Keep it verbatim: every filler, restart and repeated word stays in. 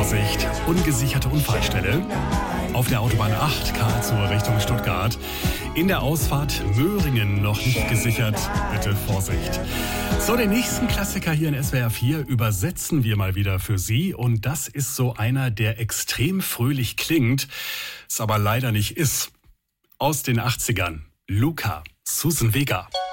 Vorsicht, ungesicherte Unfallstelle. Auf der Autobahn acht Karlsruhe Richtung Stuttgart. In der Ausfahrt Möhringen noch nicht gesichert. Bitte Vorsicht. So, den nächsten Klassiker hier in S W R vier übersetzen wir mal wieder für Sie. Und das ist so einer, der extrem fröhlich klingt, es aber leider nicht ist. Aus den achtzigern. Luca, Susan Vega.